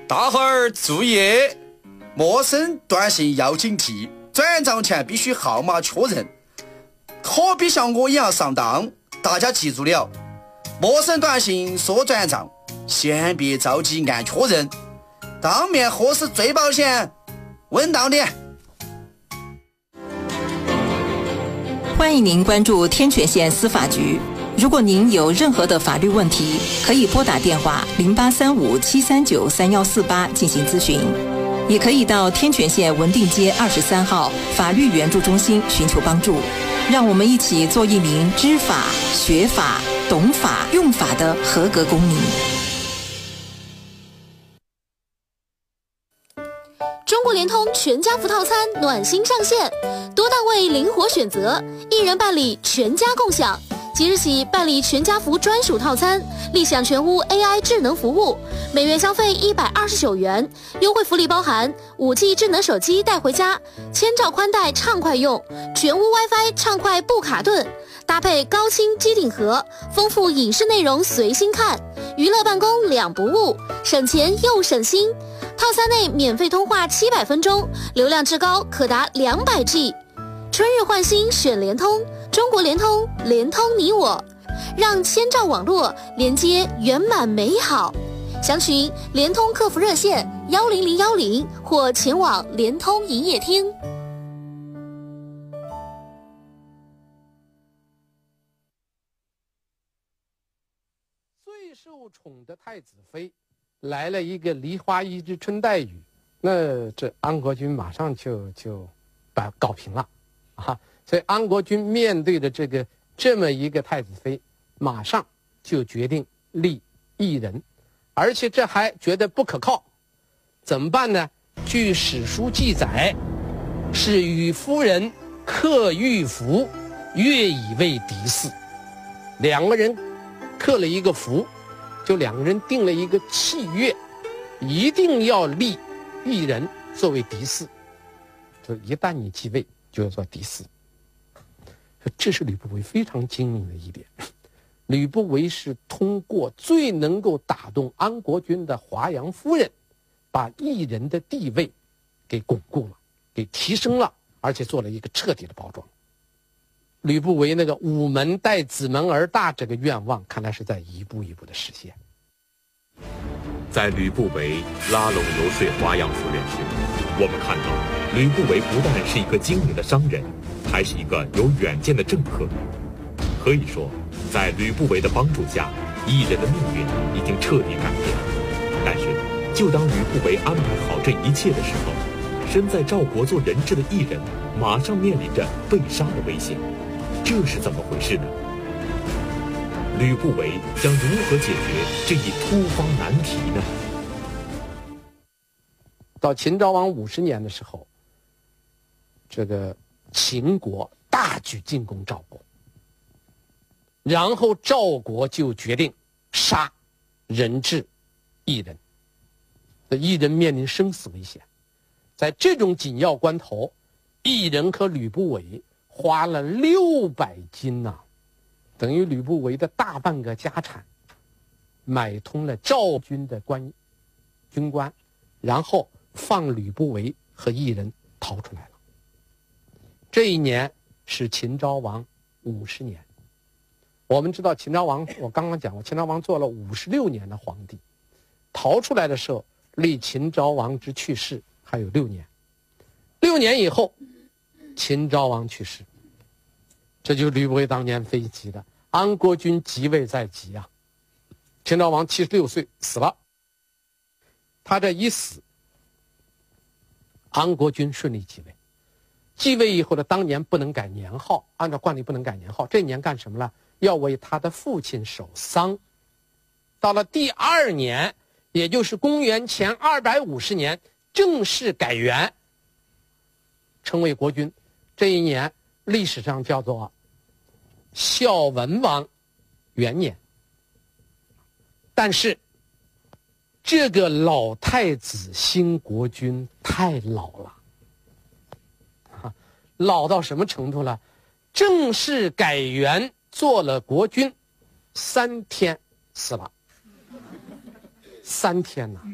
大伙儿注意，陌生短信要警惕，转账前必须号码确认，可别像我一样上当。大家记住了，陌生短信说转账，先别着急按确认，当面核实最保险，稳当点。 欢迎您关注天泉县司法局。如果您有任何的法律问题，可以拨打电话0835-739-3148进行咨询，也可以到天泉县文定街23号法律援助中心寻求帮助。让我们一起做一名知法、学法、懂法、用法的合格公民。 中国联通全家福套餐暖心上线，多档位灵活选择，一人办理全家共享。即日起办理全家福专属套餐，立享全屋 AI 智能服务，每月消费129元，优惠福利包含5G 智能手机带回家，1000兆宽带畅快用，全屋 WiFi 畅快不卡顿，搭配高清机顶盒，丰富影视内容随心看，娱乐办公两不误，省钱又省心。套餐内免费通话700分钟，流量至高可达200G。春日换新选联通，中国联通，联通你我，让1000兆网络连接圆满美好。详询联通客服热线10010或前往联通营业厅。 最受宠的太子妃来了一个梨花一枝春带雨，那这安国君马上就把搞平了啊！所以安国君面对着这么一个太子妃，马上就决定立异人，而且这还觉得不可靠，怎么办呢？据史书记载，是与夫人刻玉符，约以为嫡嗣。两个人刻了一个符，就两个人定了一个契约，一定要立异人作为嫡嗣，就一旦你继位就要做嫡嗣。这是吕不韦非常精明的一点。吕不韦是通过最能够打动安国君的华阳夫人，把异人的地位给巩固了，给提升了，而且做了一个彻底的包装。吕不韦那个午门待子门而大这个愿望，看来是在一步一步的实现。 在吕不韦拉拢游说华阳夫人时，我们看到吕不韦不但是一个精明的商人，还是一个有远见的政客。可以说，在吕不韦的帮助下，异人的命运已经彻底改变。但是，就当吕不韦安排好这一切的时候，身在赵国做人质的异人马上面临着被杀的危险。这是怎么回事呢？吕不韦将如何解决这一突发难题呢？ 到秦昭王50年的时候，这个秦国大举进攻赵国，然后赵国就决定杀人质异人，异人面临生死危险。在这种紧要关头，异人和吕不韦花了600金呐，等于吕不韦的大半个家产，买通了赵军的军官，然后放吕不韦和异人逃出来了。这一年是秦昭王50年。我们知道秦昭王，我刚刚讲过，秦昭王做了56年的皇帝，逃出来的时候离秦昭王之去世还有6年。6年以后，秦昭王去世，这就是吕不韦当年非急的。安国君即位在即啊，秦昭王76岁死了。他这一死，安国君顺利继位。继位以后的当年不能改年号，按照惯例不能改年号。这年干什么了？要为他的父亲守丧。到了第2年，也就是公元前250年，正式改元，称为国君。这一年历史上叫做孝文王元年。但是这个老太子新国君太老了，老到什么程度了？正式改元做了国君，3天死了。3天呐！